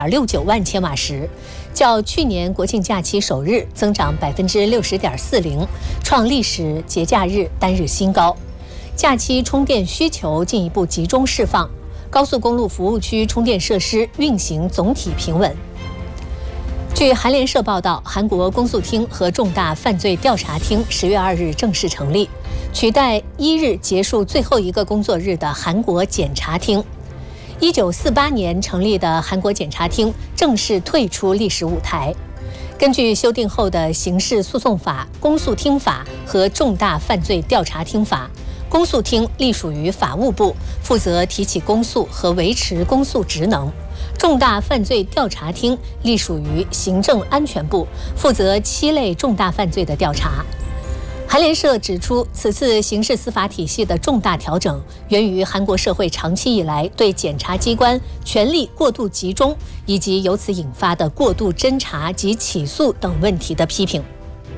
69万千瓦时，较去年国庆假期首日增长60.40%，创历史节假日单日新高。假期充电需求进一步集中释放，高速公路服务区充电设施运行总体平稳。据韩联社报道，韩国公诉厅和重大犯罪调查厅10月2日正式成立，取代1日结束最后一个工作日的韩国检察厅。1948年成立的韩国检察厅正式退出历史舞台。根据修订后的刑事诉讼法、公诉厅法和重大犯罪调查厅法，公诉厅隶属于法务部，负责提起公诉和维持公诉职能；重大犯罪调查厅隶属于行政安全部，负责7类重大犯罪的调查。韩联社指出，此次刑事司法体系的重大调整，源于韩国社会长期以来对检察机关权力过度集中，以及由此引发的过度侦查及起诉等问题的批评。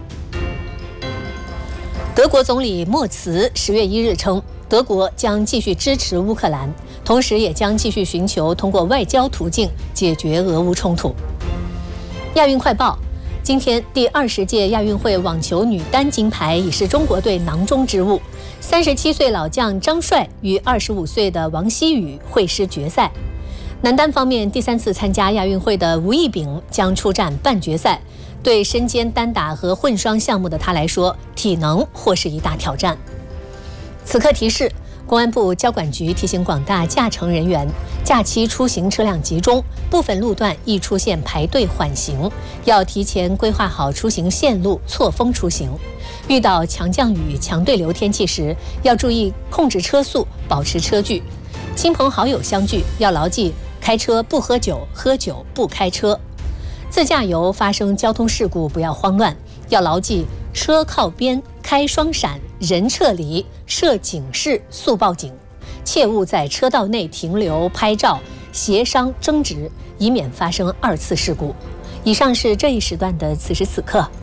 德国总理默茨10月1日称，德国将继续支持乌克兰，同时也将继续寻求通过外交途径解决俄乌冲突。亚运快报。今天，第20届亚运会网球女单金牌已是中国队囊中之物。37岁老将张帅与25岁的王希雨会师决赛。男单方面，第3次参加亚运会的吴亦丙将出战半决赛。对身兼单打和混双项目的他来说，体能或是一大挑战。此刻提示：公安部交管局提醒广大驾乘人员，假期出行车辆集中，部分路段易出现排队缓行，要提前规划好出行线路，错峰出行。遇到强降雨、强对流天气时，要注意控制车速，保持车距。亲朋好友相聚，要牢记开车不喝酒，喝酒不开车。自驾游发生交通事故不要慌乱，要牢记车靠边，开双闪，人撤离，设警示，速报警，切勿在车道内停留拍照、协商争执，以免发生2次事故。以上是这一时段的此时此刻。